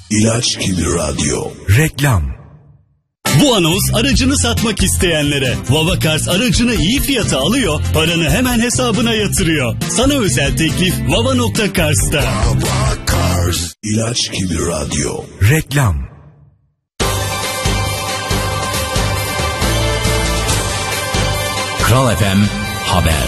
İlaç gibi radyo. Reklam. Bu anons aracını satmak isteyenlere. Vavakars aracını iyi fiyata alıyor, paranı hemen hesabına yatırıyor. Sana özel teklif Vava.Kars'ta. Vavakars. İlaç gibi radyo. Reklam. Kral FM Haber.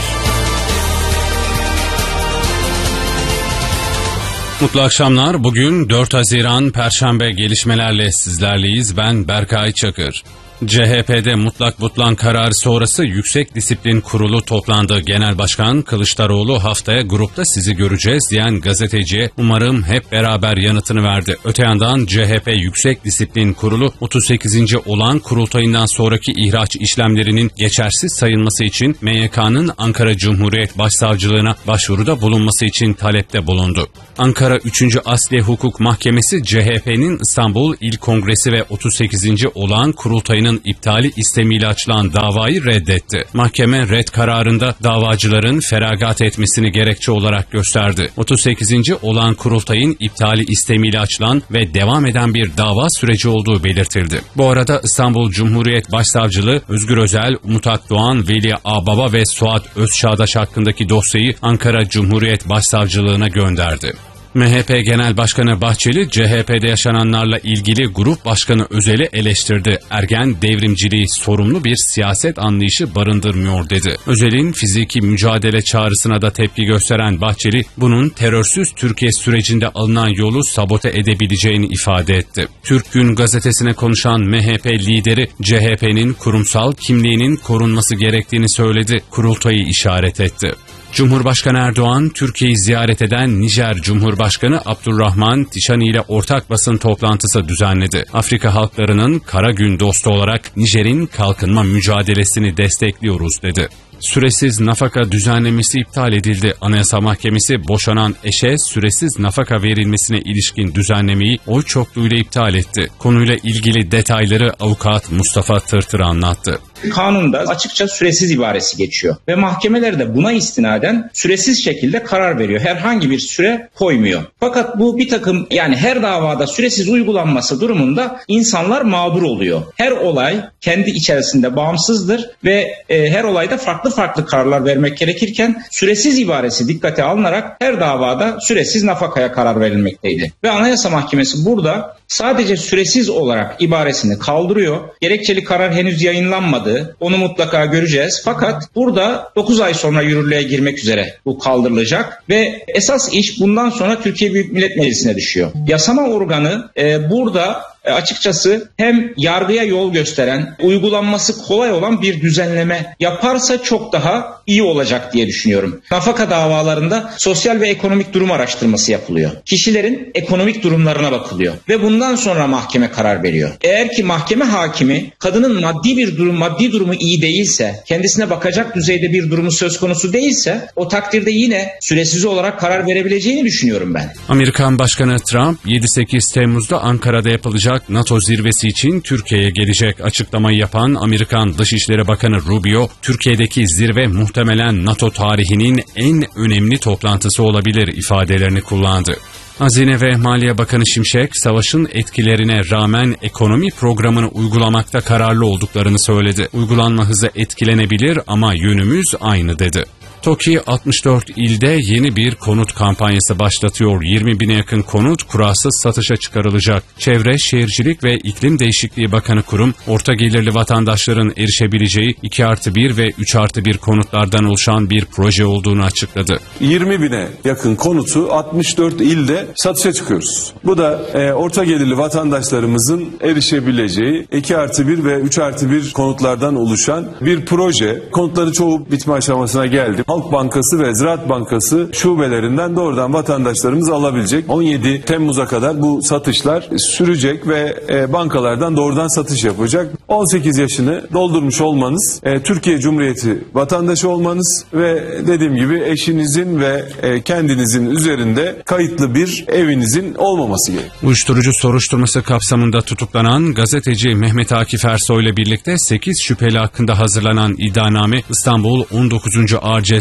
Mutlu akşamlar. Bugün 4 Haziran Perşembe, gelişmelerle sizlerleyiz. Ben Berkay Çakır. CHP'de mutlak butlan kararı sonrası Yüksek Disiplin Kurulu toplandı. Genel Başkan Kılıçdaroğlu haftaya grupta sizi göreceğiz diyen gazeteciye umarım hep beraber yanıtını verdi. Öte yandan CHP Yüksek Disiplin Kurulu 38. olan kurultayından sonraki ihraç işlemlerinin geçersiz sayılması için MYK'nın Ankara Cumhuriyet Başsavcılığına başvuruda bulunması için talepte bulundu. Ankara 3. Asliye Hukuk Mahkemesi CHP'nin İstanbul İl Kongresi ve 38. olan kurultayının iptali istemiyle açılan davayı reddetti. Mahkeme red kararında davacıların feragat etmesini gerekçe olarak gösterdi. 38. olan kurultayın iptali istemiyle açılan ve devam eden bir dava süreci olduğu belirtildi. Bu arada İstanbul Cumhuriyet Başsavcılığı Özgür Özel, Umut Akdoğan, Veli Ağbaba ve Suat Özçağdaş hakkındaki dosyayı Ankara Cumhuriyet Başsavcılığına gönderdi. MHP Genel Başkanı Bahçeli, CHP'de yaşananlarla ilgili Grup Başkanı Özel'i eleştirdi. Ergen devrimciliği sorumlu bir siyaset anlayışı barındırmıyor dedi. Özel'in fiziki mücadele çağrısına da tepki gösteren Bahçeli, bunun terörsüz Türkiye sürecinde alınan yolu sabote edebileceğini ifade etti. Türk Gün gazetesine konuşan MHP lideri, CHP'nin kurumsal kimliğinin korunması gerektiğini söyledi, kurultayı işaret etti. Cumhurbaşkanı Erdoğan, Türkiye'yi ziyaret eden Nijer Cumhurbaşkanı Abdurrahman Tişani ile ortak basın toplantısı düzenledi. Afrika halklarının kara gün dostu olarak Nijer'in kalkınma mücadelesini destekliyoruz dedi. Süresiz nafaka düzenlemesi iptal edildi. Anayasa Mahkemesi boşanan eşe süresiz nafaka verilmesine ilişkin düzenlemeyi oy çokluğuyla iptal etti. Konuyla ilgili detayları avukat Mustafa Tırtır anlattı. Kanunda açıkça süresiz ibaresi geçiyor ve mahkemeler de buna istinaden süresiz şekilde karar veriyor. Herhangi bir süre koymuyor. Fakat bu bir takım, yani her davada süresiz uygulanması durumunda insanlar mağdur oluyor. Her olay kendi içerisinde bağımsızdır ve her olayda farklı kararlar vermek gerekirken süresiz ibaresi dikkate alınarak her davada süresiz nafakaya karar verilmekteydi. Ve Anayasa Mahkemesi burada sadece süresiz olarak ibaresini kaldırıyor. Gerekçeli karar henüz yayınlanmadı. Onu mutlaka göreceğiz. Fakat burada 9 ay sonra yürürlüğe girmek üzere bu kaldırılacak ve esas iş bundan sonra Türkiye Büyük Millet Meclisi'ne düşüyor. Yasama organı burada açıkçası hem yargıya yol gösteren, uygulanması kolay olan bir düzenleme yaparsa çok daha iyi olacak diye düşünüyorum. Nafaka davalarında sosyal ve ekonomik durum araştırması yapılıyor. Kişilerin ekonomik durumlarına bakılıyor ve bundan sonra mahkeme karar veriyor. Eğer ki mahkeme hakimi kadının maddi durumu iyi değilse, kendisine bakacak düzeyde bir durumu söz konusu değilse, o takdirde yine süresiz olarak karar verebileceğini düşünüyorum ben. Amerikan Başkanı Trump 7-8 Temmuz'da Ankara'da yapılacak NATO zirvesi için Türkiye'ye gelecek. Açıklamayı yapan Amerikan Dışişleri Bakanı Rubio, Türkiye'deki zirve muhtemelen NATO tarihinin en önemli toplantısı olabilir ifadelerini kullandı. Hazine ve Maliye Bakanı Şimşek, savaşın etkilerine rağmen ekonomi programını uygulamakta kararlı olduklarını söyledi. Uygulanma hızı etkilenebilir ama yönümüz aynı dedi. TOKİ 64 ilde yeni bir konut kampanyası başlatıyor. 20 bine yakın konut kurasız satışa çıkarılacak. Çevre, Şehircilik ve İklim Değişikliği Bakanı kurum, orta gelirli vatandaşların erişebileceği 2+1 ve 3+1 konutlardan oluşan bir proje olduğunu açıkladı. 20 bine yakın konutu 64 ilde satışa çıkıyoruz. Bu da orta gelirli vatandaşlarımızın erişebileceği 2+1 ve 3+1 konutlardan oluşan bir proje. Konutların çoğu bitme aşamasına geldi. Halk Bankası ve Ziraat Bankası şubelerinden doğrudan vatandaşlarımız alabilecek. 17 Temmuz'a kadar bu satışlar sürecek ve bankalardan doğrudan satış yapacak. 18 yaşını doldurmuş olmanız, Türkiye Cumhuriyeti vatandaşı olmanız ve dediğim gibi eşinizin ve kendinizin üzerinde kayıtlı bir evinizin olmaması gerekiyor. Uyuşturucu soruşturması kapsamında tutuklanan gazeteci Mehmet Akif Ersoy ile birlikte 8 şüpheli hakkında hazırlanan iddianame İstanbul 19. Ağır Ceza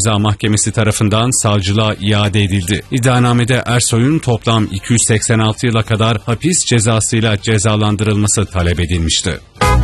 Ceza Mahkemesi tarafından savcılığa iade edildi. İddianamede Ersoy'un toplam 286 yıla kadar hapis cezasıyla cezalandırılması talep edilmişti.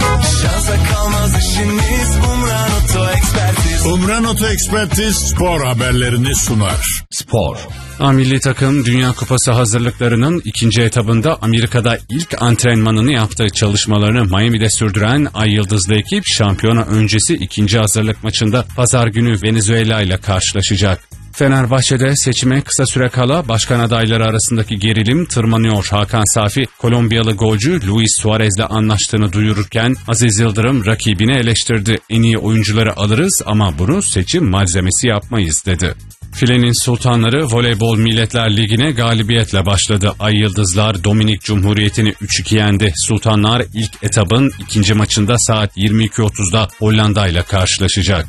Umran Oto Ekspertiz spor haberlerini sunar. Spor. Milli takım Dünya Kupası hazırlıklarının ikinci etabında Amerika'da ilk antrenmanını yaptığı çalışmalarını Miami'de sürdüren Ay Yıldızlı ekip şampiyona öncesi ikinci hazırlık maçında pazar günü Venezuela ile karşılaşacak. Fenerbahçe'de seçime kısa süre kala başkan adayları arasındaki gerilim tırmanıyor. Hakan Safi, Kolombiyalı golcü Luis Suarez'le anlaştığını duyururken Aziz Yıldırım rakibini eleştirdi. En iyi oyuncuları alırız ama bunu seçim malzemesi yapmayız dedi. Filenin Sultanları Voleybol Milletler Ligi'ne galibiyetle başladı. Ay Yıldızlar Dominik Cumhuriyeti'ni 3-2 yendi. Sultanlar ilk etabın ikinci maçında saat 22.30'da Hollanda ile karşılaşacak.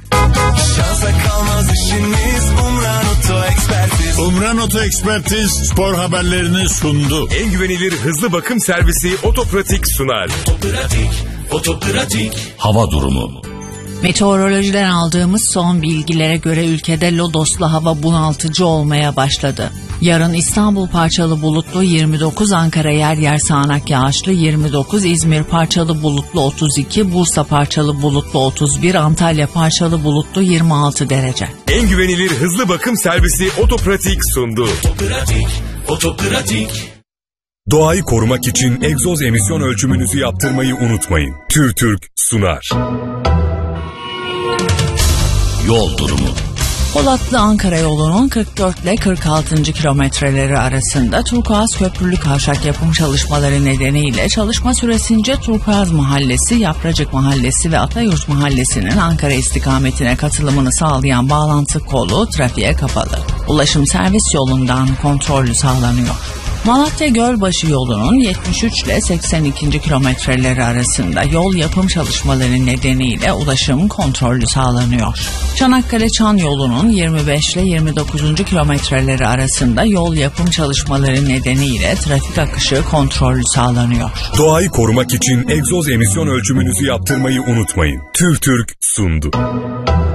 Umran Oto Ekspertiz spor haberlerini sundu. En güvenilir hızlı bakım servisi Otopratik sunar. Otopratik. Hava durumu. Meteorolojiden aldığımız son bilgilere göre ülkede lodoslu hava bunaltıcı olmaya başladı. Yarın İstanbul parçalı bulutlu 29, Ankara yer yer sağanak yağışlı 29, İzmir parçalı bulutlu 32, Bursa parçalı bulutlu 31, Antalya parçalı bulutlu 26 derece. En güvenilir hızlı bakım servisi Otopratik sundu. Otopratik. Doğayı korumak için egzoz emisyon ölçümünüzü yaptırmayı unutmayın. TÜRTÜRK sunar. Yol durumu. Polatlı Ankara yolunun 44 ile 46. kilometreleri arasında Turkuaz Köprülü Kavşak yapım çalışmaları nedeniyle çalışma süresince Turkuaz Mahallesi, Yapracık Mahallesi ve Atayurt Mahallesi'nin Ankara istikametine katılımını sağlayan bağlantı kolu trafiğe kapalı. Ulaşım servis yolundan kontrollü sağlanıyor. Malatya Gölbaşı yolunun 73 ile 82. kilometreleri arasında yol yapım çalışmaları nedeniyle ulaşım kontrollü sağlanıyor. Çanakkale-Çan yolunun 25 ile 29. kilometreleri arasında yol yapım çalışmaları nedeniyle trafik akışı kontrollü sağlanıyor. Doğayı korumak için egzoz emisyon ölçümünüzü yaptırmayı unutmayın. TÜRTÜRK sundu.